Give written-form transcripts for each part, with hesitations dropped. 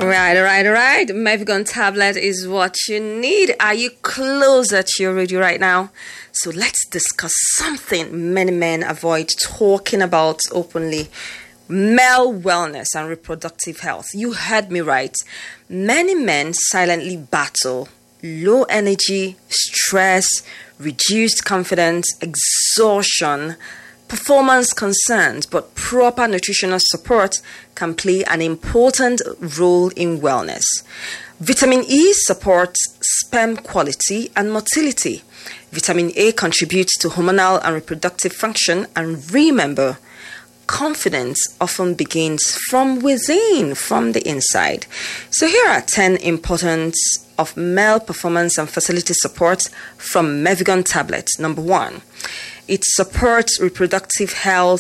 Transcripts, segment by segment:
All right. Mevigon tablet is what you need. Are you closer to your radio right now? So let's discuss something many men avoid talking about openly. Male wellness and reproductive health. You heard me right. Many men silently battle low energy, stress, reduced confidence, exhaustion, performance concerns, but proper nutritional support can play an important role in wellness. Vitamin E supports sperm quality and motility. Vitamin A contributes to hormonal and reproductive function. And remember, confidence often begins from within, from the inside. So here are 10 importance of male performance and fertility support from Mevigon tablets. Number 1, it supports reproductive health,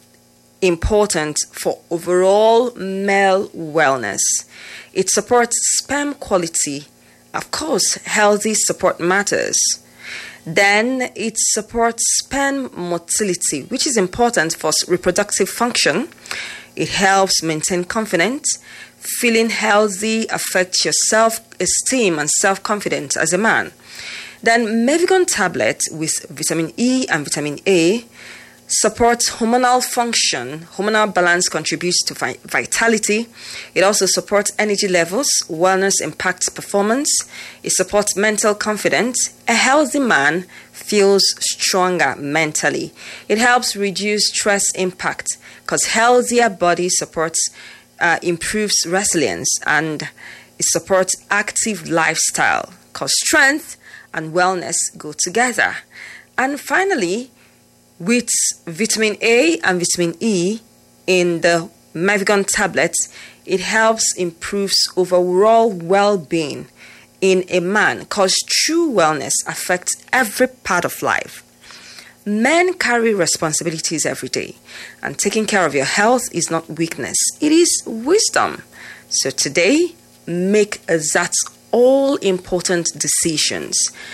important for overall male wellness. It supports sperm quality. Of course, healthy support matters. Then it supports sperm motility, which is important for reproductive function. It helps maintain confidence. Feeling healthy affects your self-esteem and self-confidence as a man. Then Mevigon tablet with vitamin E and vitamin A supports hormonal function. Hormonal balance contributes to vitality. It also supports energy levels. Wellness impacts performance. It supports mental confidence. A healthy man feels stronger mentally. It helps reduce stress impact because healthier body supports improves resilience, and it supports active lifestyle because strength and wellness go together. And finally, with vitamin A and vitamin E in the Mevigon tablets, it helps improves overall well-being in a man because true wellness affects every part of life. Men carry responsibilities every day, and taking care of your health is not weakness, it is wisdom. So today, make that all-important decisions.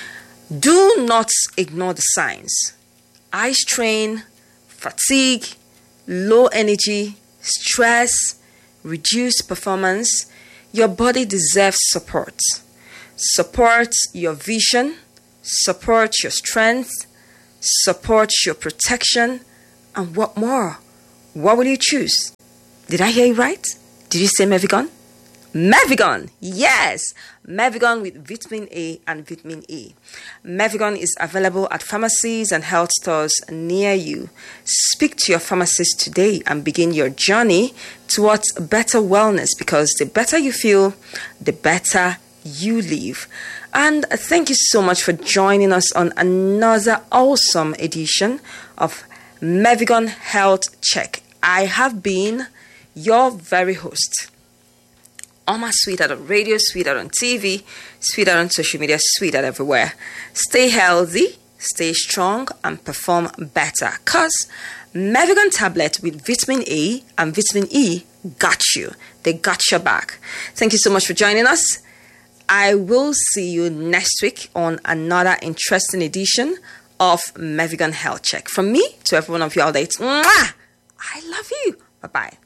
Do not ignore the signs. Eye strain, fatigue, low energy, stress, reduced performance. Your body deserves support. Support your vision, support your strength, support your protection, and what more? What will you choose? Did I hear you right? Did you say Mevigon? Mevigon, yes, Mevigon with vitamin A and vitamin E. Mevigon is available at pharmacies and health stores near you. Speak to your pharmacist today and begin your journey towards better wellness, because the better you feel, the better you live. And thank you so much for joining us on another awesome edition of Mevigon Health Check. I have been your very host, Oma, sweetheart on radio, sweetheart on TV, sweetheart on social media, sweetheart everywhere. Stay healthy, stay strong, and perform better. Because Mevigon tablet with vitamin A and vitamin E got you. They got your back. Thank you so much for joining us. I will see you next week on another interesting edition of Mevigon Health Check. From me to every one of you out there, I love you. Bye-bye.